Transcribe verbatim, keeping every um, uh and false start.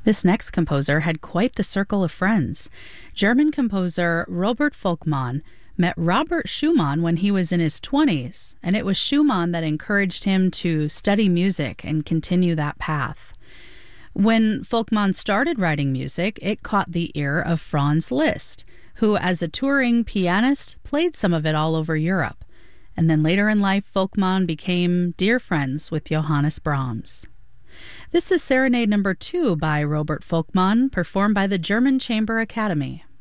This next composer had quite the circle of friends. German composer Robert Volkmann met Robert Schumann when he was in his twenties, and it was Schumann that encouraged him to study music and continue that path. When Volkmann started writing music, it caught the ear of Franz Liszt, who, as a touring pianist, played some of it all over Europe. And then later in life, Volkmann became dear friends with Johannes Brahms. This is Serenade Number Two by Robert Volkmann, performed by the German Chamber Academy.